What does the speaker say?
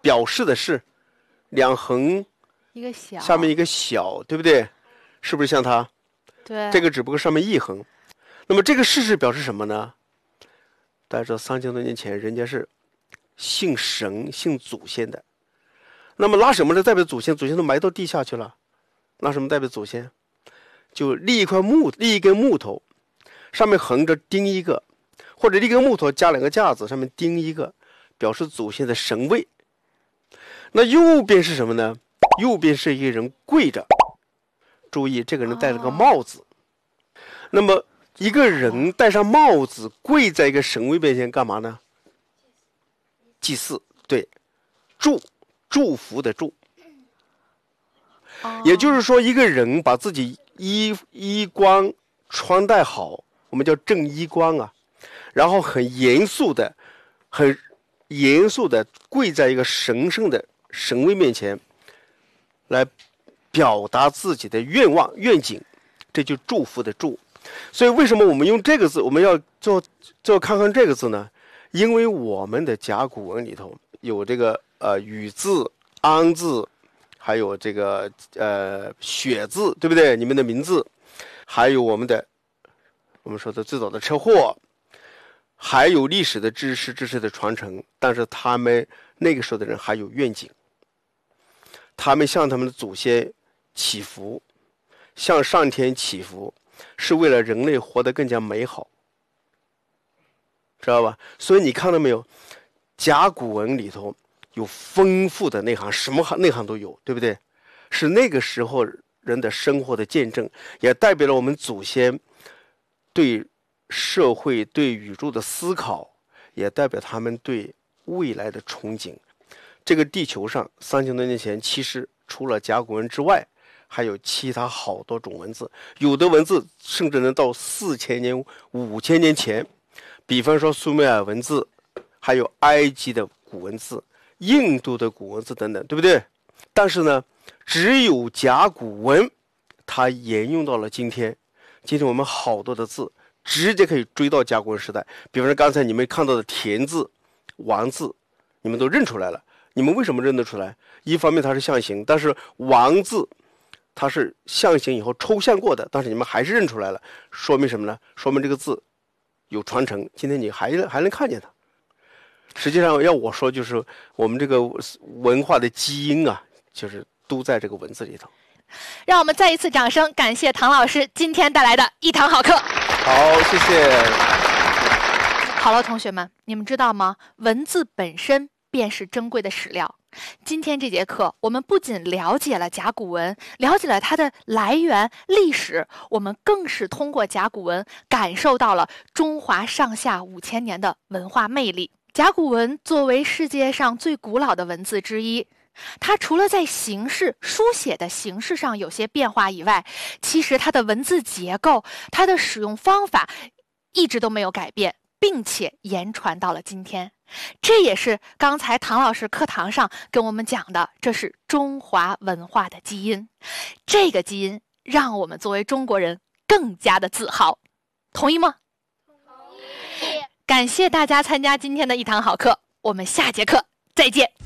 表示的是两横一个小， 下面一个小，对不对？是不是像它？ 对， 这个只不过上面一横。那么这个氏是表示什么呢？大家知道3000多年前人家是信神、信祖先的。那么拿什么来代表祖先？祖先都埋到地下去了，拿什么代表祖先？就立一根木头，上面横着钉一个，或者立根木头加2个架子，上面钉一个，表示祖先的神位。那右边是什么呢？右边是一个人跪着，注意这个人戴了个帽子。那么一个人戴上帽子跪在一个神位面前干嘛呢？祭祀，对，祝福的祝。也就是说，一个人把自己衣冠穿戴好，我们叫正衣冠啊，然后很严肃的跪在一个神圣的神位面前，来表达自己的愿望愿景，这就祝福的祝。所以为什么我们用这个字，我们要做看看这个字呢？因为我们的甲骨文里头有这个禹字、安字，还有这个血字，对不对？你们的名字，还有我们说的最早的车祸，还有历史的知识的传承。但是他们那个时候的人还有愿景，他们向他们的祖先祈福，向上天祈福，是为了人类活得更加美好，知道吧？所以你看到没有，甲骨文里头有丰富的内涵，什么内涵都有，对不对？是那个时候人的生活的见证，也代表了我们祖先对社会、对宇宙的思考，也代表他们对未来的憧憬。这个地球上3000多年前，其实除了甲骨文之外，还有其他好多种文字，有的文字甚至能到4000年、5000年前，比方说苏美尔文字，还有埃及的古文字、印度的古文字等等，对不对？但是呢，只有甲骨文它沿用到了今天。今天我们好多的字直接可以追到甲骨文时代，比方说刚才你们看到的田字、王字，你们都认出来了。你们为什么认得出来？一方面它是象形，但是王字它是象形以后抽象过的，但是你们还是认出来了，说明什么呢？说明这个字有传承，今天你还能看见它。实际上要我说，就是我们这个文化的基因啊，就是都在这个文字里头。 让我们再一次掌声感谢唐老师今天带来的一堂好课。 好，谢谢。 好了，同学们，你们知道吗？文字本身便是珍贵的史料。今天这节课，我们不仅了解了甲骨文，了解了它的来源、历史，我们更是通过甲骨文感受到了中华上下5000年的文化魅力。甲骨文作为世界上最古老的文字之一，它除了在形式书写的形式上有些变化以外，其实它的文字结构、它的使用方法一直都没有改变，并且言传到了今天。这也是刚才唐老师课堂上跟我们讲的，这是中华文化的基因。这个基因让我们作为中国人更加的自豪，同意吗？同意。感谢大家参加今天的一堂好课，我们下节课再见。